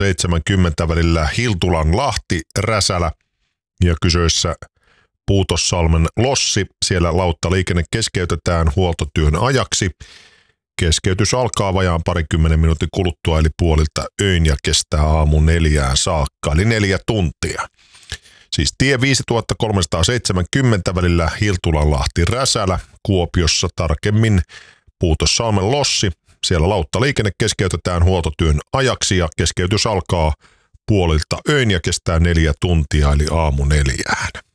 70 välillä Hiltulan-Lahti Räsälä ja kyseessä Puutossalmen lossi. Siellä lauttaliikenne keskeytetään huoltotyön ajaksi. Keskeytys alkaa vajaan 20 minuutin kuluttua eli puolilta öin ja kestää aamu 4 saakka eli 4 tuntia. Siis tie 5370 välillä Hiltulan-Lahti Räsälä, Kuopiossa tarkemmin Puutossalmen lossi. Siellä lauttaliikenne keskeytetään huoltotyön ajaksi ja keskeytys alkaa puolilta öin ja kestää 4 tuntia eli aamu 4.